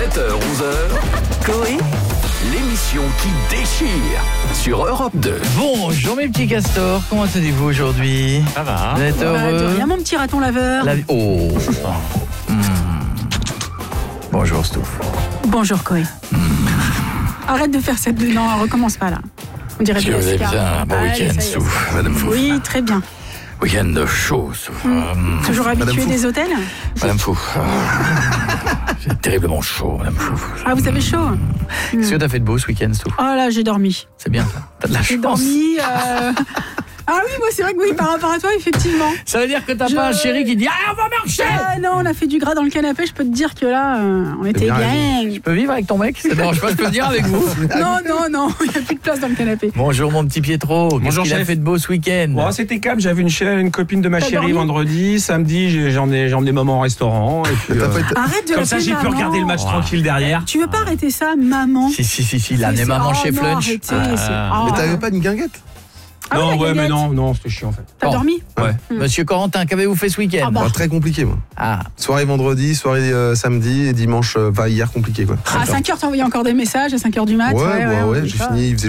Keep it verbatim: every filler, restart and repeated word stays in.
sept heures onze heures, Coé, l'émission qui déchire sur Europe deux. Bonjour mes petits castors, comment allez-vous aujourd'hui? Ça va. Vous êtes Bah, heureux? de rien, mon petit raton laveur. La... Oh Mmh. Bonjour Stouff. Bonjour, Coé. Mmh. Arrête de faire cette... Non, recommence pas là. On dirait Est-ce de que la vous avez cigare. bien un bon Allez, week-end, ça y est. Stouff, Madame Fou? Oui, très bien. Week-end de chaud, Stouff. Mmh. Toujours habitué Fou. des hôtels? Madame Fou. C'est terriblement chaud, Madame Fou. Ah, vous avez chaud? Qu'est-ce que t'as fait de beau ce week-end, Stouff? Oh là, j'ai dormi. C'est bien ça. T'as de la J'ai chance. dormi... Euh... Ah oui, moi c'est vrai que oui, par rapport à toi, effectivement. Ça veut dire que t'as Je- pas un chéri qui dit « Ah, on va marcher !» Ah non, on a fait du gras dans le canapé, je peux te dire que là, euh, on était bien gang. Je peux vivre avec ton mec? Ça te dérange pas, je peux venir avec vous? Non, non, non, il n'y a plus de place dans le canapé. Bonjour mon petit Pietro, qu'est-ce Bonjour, qu'il a chef. fait de beau ce week-end? Bon, c'était calme, j'avais une, chérie- une copine de ma T'as chérie dormi vendredi, samedi j'ai j'ai emmené, j'ai emmené maman au restaurant. Et puis, T'as euh, pas été- Arrête de comme ça l'appeler j'ai pu maman. regarder le match tranquille derrière. Tu veux pas arrêter ça, maman? Si, si, si, si, C'est- l'année c'est- maman oh chez non, Flunch. arrêtez, Ah. c'est- Mais oh. t'avais pas une guinguette? Ah non, ouais, ouais, la mais guinguette. non, non, c'était chiant en fait. T'as Bon. dormi? Ouais. Monsieur Corentin, qu'avez-vous fait ce week-end? Ah bah. Bah, très compliqué, moi. Ah, Soirée vendredi, soirée euh, samedi et dimanche, euh, enfin hier compliqué quoi. À cinq heures, t'as envoyé encore des messages à cinq heures du mat? Ouais, ouais, ouais, j'ai ça. fini, il faisait